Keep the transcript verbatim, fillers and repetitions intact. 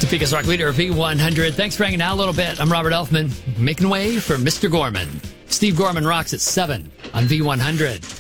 Topeka's Rock Leader, V one hundred. Thanks for hanging out a little bit. I'm Robert Elfman, making way for Mister Gorman. Steve Gorman rocks at seven on V one hundred.